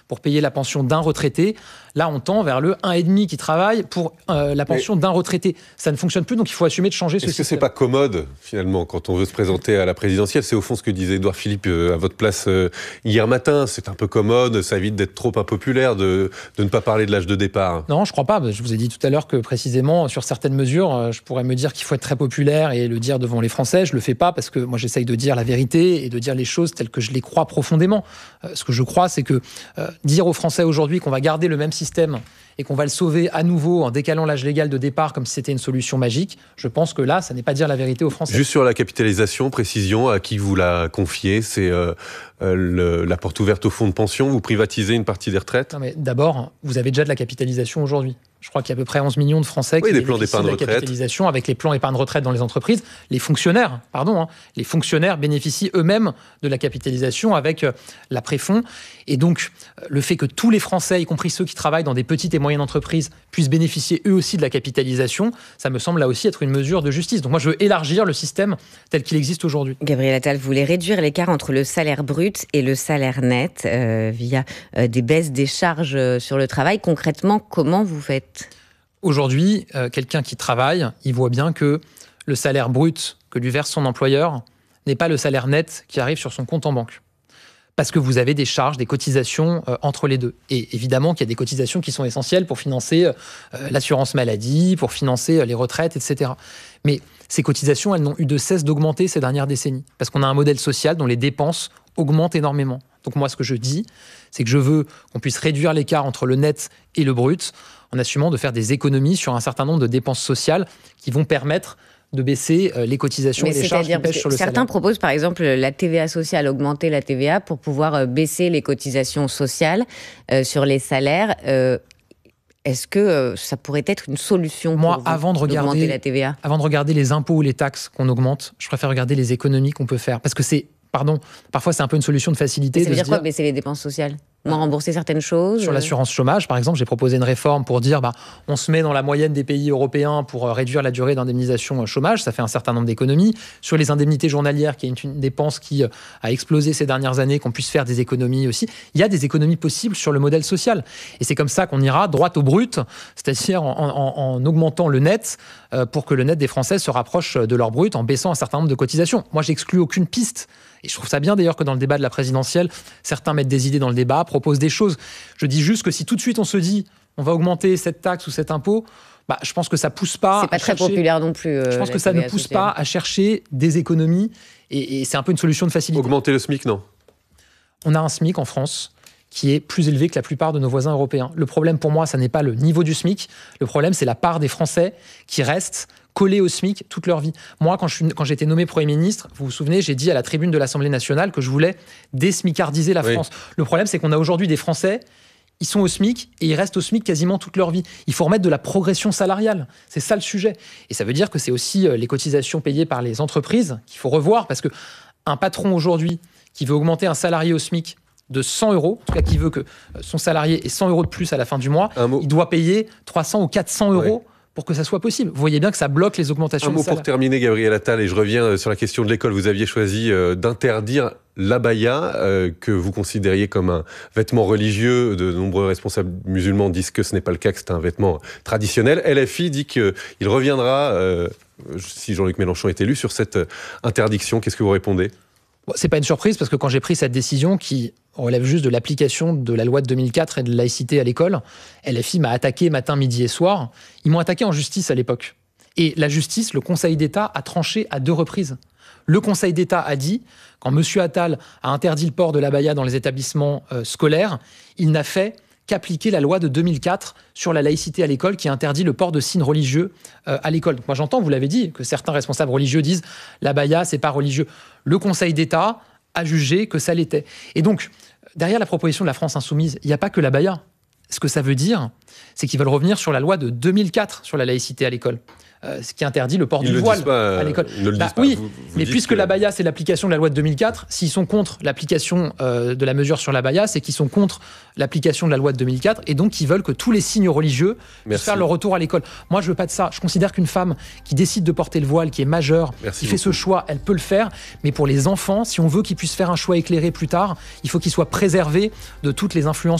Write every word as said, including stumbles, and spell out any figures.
pour payer la pension d'un retraité. Là, on tend vers le un virgule cinq qui travaille pour euh, la pension Mais d'un retraité. Ça ne fonctionne plus, donc il faut assumer de changer ce système. Est-ce que c'est pas commode, finalement, quand on veut se présenter à la présidentielle? C'est au fond ce que disait Édouard Philippe euh, à votre place euh, hier matin. C'est un peu commode, ça évite d'être trop impopulaire, de, de ne pas parler de l'âge de départ. Non, je crois pas. Je vous ai dit tout à l'heure que, précisément, sur certaines mesures, je pourrais me dire qu'il faut être très populaire et le dire devant les Français. Je le fais pas parce que moi, j'essaye de dire la vérité et de dire les choses telles que je les crois profondément. Euh, ce que je crois, c'est que euh, dire aux Français aujourd'hui qu'on va garder le même système et qu'on va le sauver à nouveau en décalant l'âge légal de départ comme si c'était une solution magique, je pense que là, ça n'est pas dire la vérité aux Français. Juste sur la capitalisation, précision, à qui vous la confiez? C'est euh, euh, le, la porte ouverte au fonds de pension? Vous privatisez une partie des retraites? Non, mais d'abord, vous avez déjà de la capitalisation aujourd'hui. Je crois qu'il y a à peu près onze millions de Français oui, qui des plans bénéficient d'épargne de la retraite. capitalisation avec les plans épargne retraite dans les entreprises. Les fonctionnaires, pardon, hein, les fonctionnaires bénéficient eux-mêmes de la capitalisation avec euh, la préfond. Et donc, euh, le fait que tous les Français, y compris ceux qui travaillent dans des petites et moyennes entreprises, puissent bénéficier eux aussi de la capitalisation, ça me semble là aussi être une mesure de justice. Donc moi, je veux élargir le système tel qu'il existe aujourd'hui. Gabriel Attal voulait réduire l'écart entre le salaire brut et le salaire net euh, via euh, des baisses des charges euh, sur le travail. Concrètement, comment vous faites ? Aujourd'hui, euh, quelqu'un qui travaille, il voit bien que le salaire brut que lui verse son employeur n'est pas le salaire net qui arrive sur son compte en banque. Parce que vous avez des charges, des cotisations euh, entre les deux. Et évidemment qu'il y a des cotisations qui sont essentielles pour financer euh, l'assurance maladie, pour financer euh, les retraites, et cetera. Mais ces cotisations, elles n'ont eu de cesse d'augmenter ces dernières décennies. Parce qu'on a un modèle social dont les dépenses augmentent énormément. Donc moi, ce que je dis, c'est que je veux qu'on puisse réduire l'écart entre le net et le brut en assumant de faire des économies sur un certain nombre de dépenses sociales qui vont permettre de baisser les cotisations Mais et les charges qui pèsent sur le certains salaire. proposent par exemple la T V A sociale, augmenter la T V A pour pouvoir baisser les cotisations sociales euh, sur les salaires. Euh, est-ce que euh, ça pourrait être une solution Moi, pour vous, avant de regarder la T V A? Avant de regarder les impôts ou les taxes qu'on augmente, je préfère regarder les économies qu'on peut faire. Parce que c'est, pardon, parfois c'est un peu une solution de facilité. Mais ça veut de dire se quoi, dire, baisser les dépenses sociales? Moins rembourser certaines choses? Sur l'assurance chômage, par exemple, j'ai proposé une réforme pour dire bah, on se met dans la moyenne des pays européens pour réduire la durée d'indemnisation chômage. Ça fait un certain nombre d'économies. Sur les indemnités journalières, qui est une dépense qui a explosé ces dernières années, qu'on puisse faire des économies aussi. Il y a des économies possibles sur le modèle social. Et c'est comme ça qu'on ira droit au brut, c'est-à-dire en, en, en augmentant le net euh, pour que le net des Français se rapproche de leur brut en baissant un certain nombre de cotisations. Moi, j'exclus aucune piste. Et je trouve ça bien d'ailleurs que dans le débat de la présidentielle, certains mettent des idées dans le débat, proposent des choses. Je dis juste que si tout de suite on se dit on va augmenter cette taxe ou cet impôt, bah, je pense que ça pousse pas. C'est pas à très chercher, populaire non plus. Euh, je pense que ça ne pousse sociale. pas à chercher des économies et, et c'est un peu une solution de facilité. Augmenter le SMIC, non? On a un SMIC en France qui est plus élevé que la plupart de nos voisins européens. Le problème pour moi, ça n'est pas le niveau du SMIC. Le problème, c'est la part des Français qui restent collés au SMIC toute leur vie. Moi, quand, je suis, quand j'ai été nommé Premier ministre, vous vous souvenez, j'ai dit à la tribune de l'Assemblée nationale que je voulais désmicardiser la oui. France. Le problème, c'est qu'on a aujourd'hui des Français, ils sont au SMIC et ils restent au SMIC quasiment toute leur vie. Il faut remettre de la progression salariale. C'est ça le sujet. Et ça veut dire que c'est aussi les cotisations payées par les entreprises qu'il faut revoir parce qu'un patron aujourd'hui qui veut augmenter un salarié au SMIC de cent euros, en tout cas qui veut que son salarié ait cent euros de plus à la fin du mois, il doit payer trois cents ou quatre cents euros ouais. pour que ça soit possible. Vous voyez bien que ça bloque les augmentations Un de mot salaire. pour terminer, Gabriel Attal, et je reviens sur la question de l'école. Vous aviez choisi euh, d'interdire l'abaya, euh, que vous considériez comme un vêtement religieux. De nombreux responsables musulmans disent que ce n'est pas le cas, que c'est un vêtement traditionnel. L F I dit qu'il reviendra, euh, si Jean-Luc Mélenchon est élu, sur cette interdiction. Qu'est-ce que vous répondez ? Bon, c'est pas une surprise parce que quand j'ai pris cette décision qui relève juste de l'application de la loi de deux mille quatre et de laïcité à l'école, L F I m'a attaqué matin, midi et soir. Ils m'ont attaqué en justice à l'époque. Et la justice, le Conseil d'État, a tranché à deux reprises. Le Conseil d'État a dit, quand M. Attal a interdit le port de l'abaya dans les établissements euh, scolaires, il n'a fait qu'appliquer la loi de deux mille quatre sur la laïcité à l'école qui interdit le port de signes religieux euh, à l'école. Donc moi j'entends, vous l'avez dit, que certains responsables religieux disent l'abaya c'est pas religieux. Le Conseil d'État a jugé que ça l'était. Et donc derrière la proposition de la France insoumise, il n'y a pas que l'abaya. Ce que ça veut dire, c'est qu'ils veulent revenir sur la loi de deux mille quatre sur la laïcité à l'école. Euh, ce qui interdit le port ils du le voile pas, à l'école. Ils ne le bah, disent pas. Oui, vous, vous mais puisque que... l'abaya, c'est l'application de la loi de deux mille quatre, s'ils sont contre l'application euh, de la mesure sur l'abaya, c'est qu'ils sont contre l'application de la loi de deux mille quatre et donc ils veulent que tous les signes religieux puissent faire leur retour à l'école. Moi, je veux pas de ça. Je considère qu'une femme qui décide de porter le voile, qui est majeure, Merci qui beaucoup. fait ce choix, elle peut le faire. Mais pour les enfants, si on veut qu'ils puissent faire un choix éclairé plus tard, il faut qu'ils soient préservés de toutes les influences